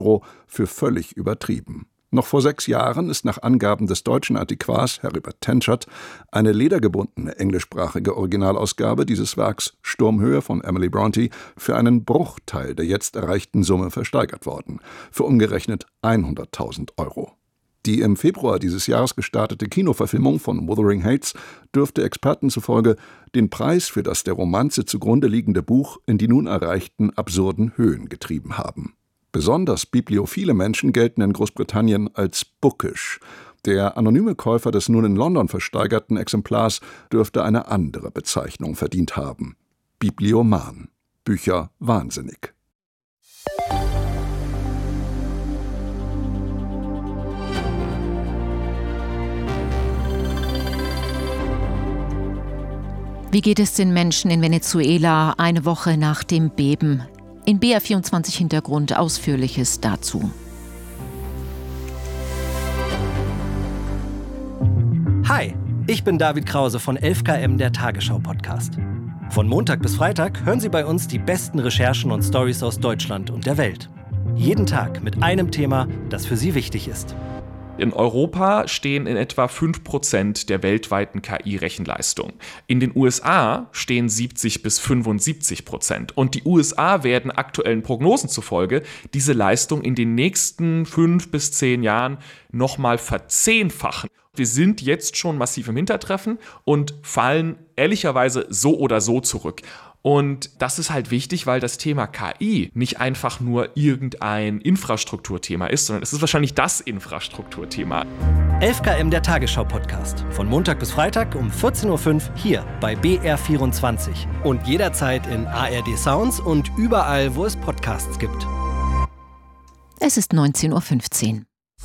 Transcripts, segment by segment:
€ für völlig übertrieben. Noch vor 6 Jahren ist nach Angaben des deutschen Antiquars Heribert Tenschert eine ledergebundene englischsprachige Originalausgabe dieses Werks Sturmhöhe von Emily Brontë für einen Bruchteil der jetzt erreichten Summe versteigert worden, für umgerechnet 100.000 €. Die im Februar dieses Jahres gestartete Kinoverfilmung von Wuthering Heights dürfte Experten zufolge den Preis für das der Romanze zugrunde liegende Buch in die nun erreichten absurden Höhen getrieben haben. Besonders bibliophile Menschen gelten in Großbritannien als bookish. Der anonyme Käufer des nun in London versteigerten Exemplars dürfte eine andere Bezeichnung verdient haben: Biblioman. Bücher wahnsinnig. Wie geht es den Menschen in Venezuela eine Woche nach dem Beben? In BR24 Hintergrund Ausführliches dazu. Hi, ich bin David Krause von 11KM, der Tagesschau-Podcast. Von Montag bis Freitag hören Sie bei uns die besten Recherchen und Storys aus Deutschland und der Welt. Jeden Tag mit einem Thema, das für Sie wichtig ist. In Europa stehen in etwa 5% der weltweiten KI-Rechenleistung. In den USA stehen 70-75%. Und die USA werden aktuellen Prognosen zufolge diese Leistung in den nächsten 5 bis 10 Jahren nochmal verzehnfachen. Wir sind jetzt schon massiv im Hintertreffen und fallen ehrlicherweise so oder so zurück. Und das ist halt wichtig, weil das Thema KI nicht einfach nur irgendein Infrastrukturthema ist, sondern es ist wahrscheinlich das Infrastrukturthema. 11KM, der Tagesschau-Podcast. Von Montag bis Freitag um 14.05 Uhr hier bei BR24. Und jederzeit in ARD Sounds und überall, wo es Podcasts gibt. Es ist 19.15 Uhr.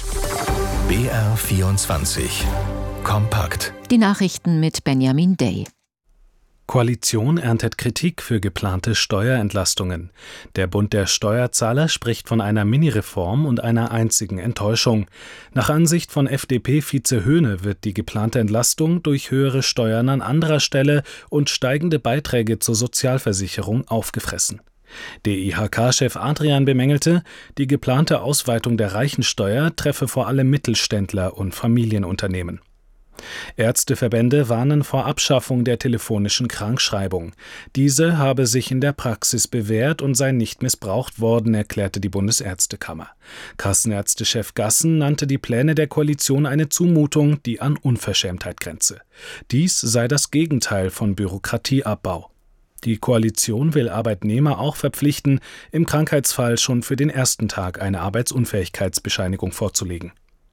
BR24 Kompakt. Die Nachrichten mit Benjamin Day. Koalition erntet Kritik für geplante Steuerentlastungen. Der Bund der Steuerzahler spricht von einer Mini-Reform und einer einzigen Enttäuschung. Nach Ansicht von FDP-Vize Höhne wird die geplante Entlastung durch höhere Steuern an anderer Stelle und steigende Beiträge zur Sozialversicherung aufgefressen. DIHK-Chef Adrian bemängelte, die geplante Ausweitung der Reichensteuer treffe vor allem Mittelständler und Familienunternehmen. Ärzteverbände warnen vor Abschaffung der telefonischen Krankschreibung. Diese habe sich in der Praxis bewährt und sei nicht missbraucht worden, erklärte die Bundesärztekammer. Kassenärztechef Gassen nannte die Pläne der Koalition eine Zumutung, die an Unverschämtheit grenze. Dies sei das Gegenteil von Bürokratieabbau. Die Koalition will Arbeitnehmer auch verpflichten, im Krankheitsfall schon für den ersten Tag eine Arbeitsunfähigkeitsbescheinigung vorzulegen.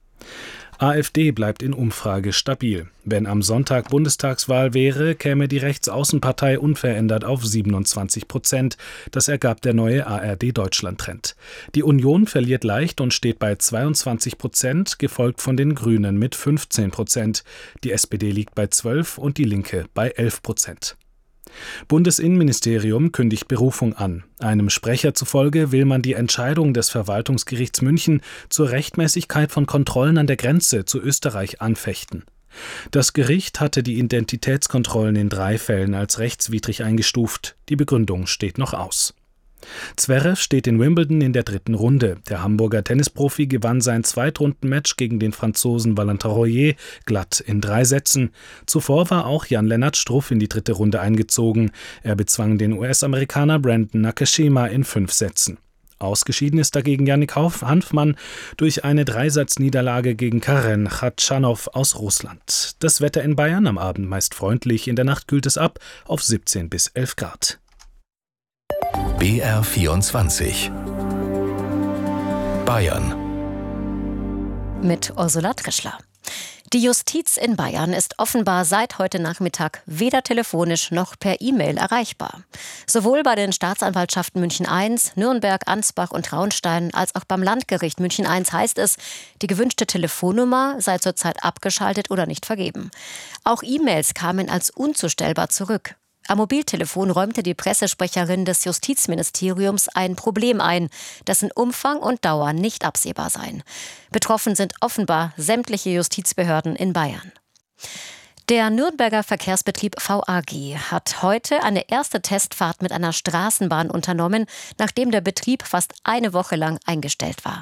AfD bleibt in Umfrage stabil. Wenn am Sonntag Bundestagswahl wäre, käme die Rechtsaußenpartei unverändert auf 27%. Das ergab der neue ARD-Deutschland-Trend. Die Union verliert leicht und steht bei 22%, gefolgt von den Grünen mit 15%. Die SPD liegt bei 12% und die Linke bei 11%. Bundesinnenministerium kündigt Berufung an. Einem Sprecher zufolge will man die Entscheidung des Verwaltungsgerichts München zur Rechtmäßigkeit von Kontrollen an der Grenze zu Österreich anfechten. Das Gericht hatte die Identitätskontrollen in 3 Fällen als rechtswidrig eingestuft. Die Begründung steht noch aus. Zverev steht in Wimbledon in der 3. Runde. Der Hamburger Tennisprofi gewann sein Zweitrundenmatch gegen den Franzosen Valentin Royer glatt in 3 Sätzen. Zuvor war auch Jan-Lennart Struff in die 3. Runde eingezogen. Er bezwang den US-Amerikaner Brandon Nakashima in 5 Sätzen. Ausgeschieden ist dagegen Yannick Hanfmann durch eine 3-Satz-Niederlage gegen Karen Khachanov aus Russland. Das Wetter in Bayern am Abend meist freundlich, in der Nacht kühlt es ab auf 17 bis 11 Grad. BR24 Bayern mit Ursula Trischler. Die Justiz in Bayern ist offenbar seit heute Nachmittag weder telefonisch noch per E-Mail erreichbar. Sowohl bei den Staatsanwaltschaften München I, Nürnberg, Ansbach und Traunstein als auch beim Landgericht München I heißt es, die gewünschte Telefonnummer sei zurzeit abgeschaltet oder nicht vergeben. Auch E-Mails kamen als unzustellbar zurück. Am Mobiltelefon räumte die Pressesprecherin des Justizministeriums ein Problem ein, dessen Umfang und Dauer nicht absehbar seien. Betroffen sind offenbar sämtliche Justizbehörden in Bayern. Der Nürnberger Verkehrsbetrieb VAG hat heute eine erste Testfahrt mit einer Straßenbahn unternommen, nachdem der Betrieb fast eine Woche lang eingestellt war.